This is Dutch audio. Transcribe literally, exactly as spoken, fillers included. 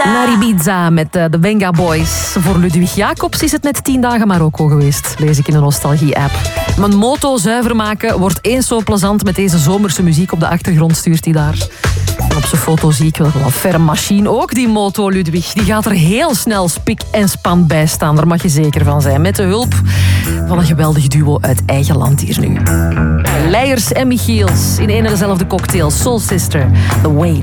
Naar Ibiza met de Venga Boys. Voor Ludwig Jacobs is het net tien dagen Marokko geweest, lees ik in een nostalgie-app. Mijn moto zuiver maken wordt eens zo plezant met deze zomerse muziek op de achtergrond, stuurt hij daar. En op zijn foto zie ik wel een ferme machine. Ook die moto, Ludwig, die gaat er heel snel spik en span bij staan. Daar mag je zeker van zijn. Met de hulp van een geweldig duo uit eigen land hier nu. Leijers en Michiels in een en dezelfde cocktail. Soul Sister, The Weight.